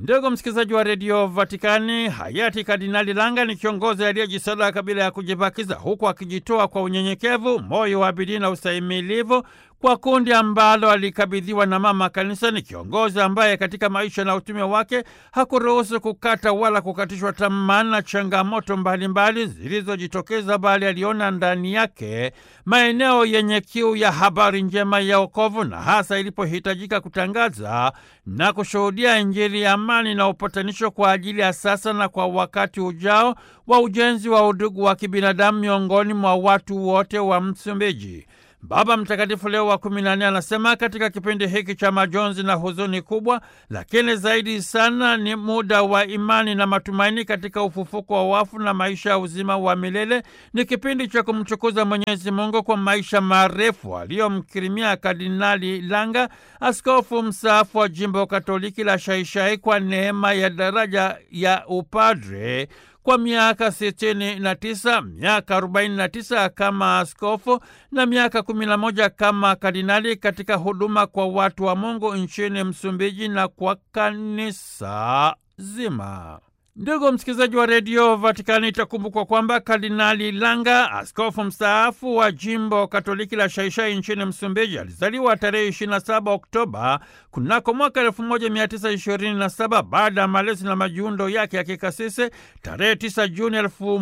Ndugu msikilizaji wa redio Vatikani, hayati Kardinali Langa ni kiongozi aliyejisadaka kabla ya kujibakiza, huku akijitoa kwa unyenyekevu, moyo wa bidii na ustahimilivu kwa kundi ambalo alikabidhiwa na Mama Kanisa. Ni kiongozi ambaye katika maisha na utume wake hakuruhusu kukata wala kukatishwa tamaa na changamoto mbalimbali zilizojitokeza, bali aliona ndani yake maeneo yenye kiu ya habari njema ya wokovu, na hasa ilipohitajika kutangaza na kushuhudia Injili ya amani na upatanisho kwa ajili ya sasa na kwa wakati ujao wa ujenzi wa udugu wa kibinadamu miongoni mwa watu wote wa Msumbiji. Baba Mtakatifu Leo wa 14 anasema katika kipindi hiki cha majonzi na huzuni kubwa, lakini zaidi sana ni muda wa imani na matumaini katika ufufuko wa wafu na maisha ya uzima wa milele. Ni kipindi cha kumtukuza Mwenyezi Mungu kwa maisha marefu aliyomkirimia Kardinali Langa, askofu mstaafu wa jimbo Katoliki la Xai-Xai, kwa neema ya daraja ya upadre kwa miaka 69, miaka 49 kama askofu na miaka 11 kama kardinali katika huduma kwa watu wa Mungu nchini Msumbiji na kwa kanisa zima. Ndugu msikilizaji wa redio Vatikani, itakumbukwa kwamba Kardinali Langa, askofu mstaafu wa jimbo Katoliki la Xai-Xai nchini Msumbiji, alizaliwa tarehe 27 Oktoba kunako mwaka 1927. Baada ya malezi na majiundo yake ya kikasisi, tarehe 9 Juni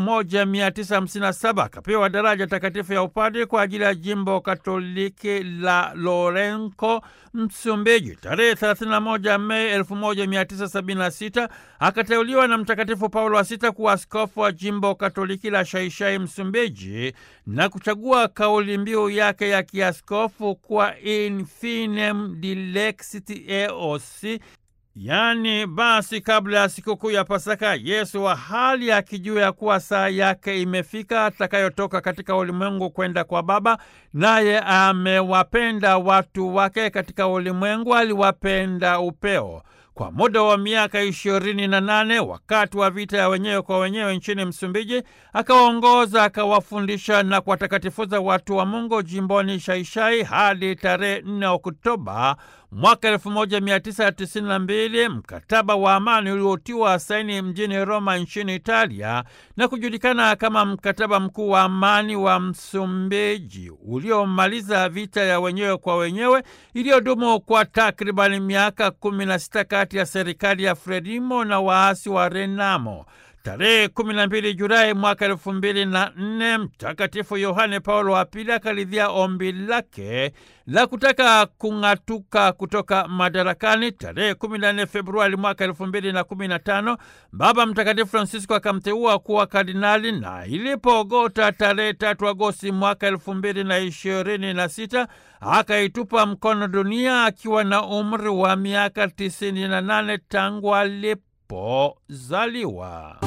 1957 akapewa daraja takatifu ya upadre kwa ajili ya jimbo Katoliki la Lourenco, Msumbiji. Tarehe 31 Mei 1976 akateuliwa na Mtakatifu Paulo wa Sita kuwa askofu wa jimbo Katoliki la Xai-Xai, Msumbiji, na kuchagua kauli mbiu yake ya kiaskofu kwa In Finem Dilexit Eos, yaani basi kabla ya sikukuu ya Pasaka, Yesu wa hali akijua ya kuwa saa yake imefika atakayotoka katika ulimwengu kwenda kwa Baba, naye amewapenda watu wake katika ulimwengu, aliwapenda upeo. Kwa muda wa miaka 28 wakati wa vita ya wenyewe kwa wenyewe nchini Msumbiji, akawaongoza, akawafundisha na kuwatakatifuza watu wa Mungu jimboni Xai-Xai hadi tarehe 4 Oktoba mwaka 1992, mkataba wa amani uliotiwa saini mjini Roma nchini Italia na kujulikana kama mkataba mkuu wa amani wa Msumbiji, uliomaliza vita ya wenyewe kwa wenyewe iliyodumu kwa takribani miaka 16 kati ya serikali ya Frelimo na waasi wa Renamo. Tarehe 12 Julai mwaka 2004, Mtakatifu Yohane Paulo wa Pili akaridhia ombi lake la kutaka kung'atuka kutoka madarakani. Tarehe 14 Februari mwaka 2015, Baba Mtakatifu Francisco akamteua kuwa kardinali, na ilipogota tarehe 3 Agosti mwaka 2026 akaitupa mkono dunia akiwa na umri wa miaka 98 tangu alipozaliwa.